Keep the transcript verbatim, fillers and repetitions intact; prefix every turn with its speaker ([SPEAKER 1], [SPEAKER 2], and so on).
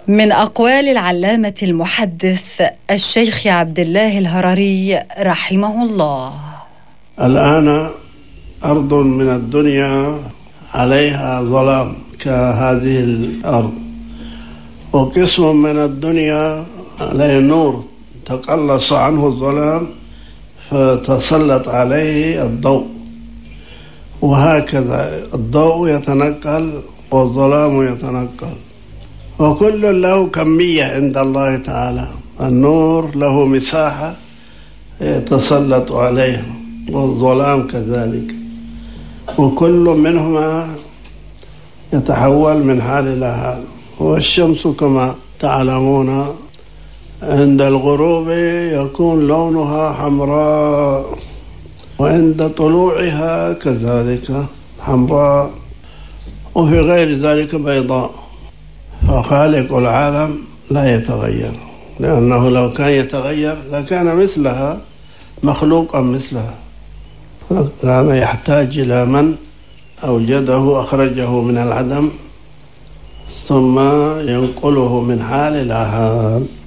[SPEAKER 1] من أقوال العلامة المحدث الشيخ عبد الله الهرري رحمه الله:
[SPEAKER 2] الآن أرض من الدنيا عليها ظلام كهذه الأرض، وقسم من الدنيا عليه نور تقلص عنه الظلام فتسلط عليه الضوء، وهكذا الضوء يتنقل والظلام يتنقل، وكل له كمية عند الله تعالى. النور له مساحة يتسلط عليها والظلام كذلك، وكل منهما يتحول من حال إلى حال. والشمس كما تعلمون عند الغروب يكون لونها حمراء، وعند طلوعها كذلك حمراء، وفي غير ذلك بيضاء. فخالق العالم لا يتغير، لأنه لو كان يتغير لكان مثلها مخلوقا مثلها، كان يحتاج إلى من أوجده أخرجه من العدم ثم ينقله من حال إلى حال.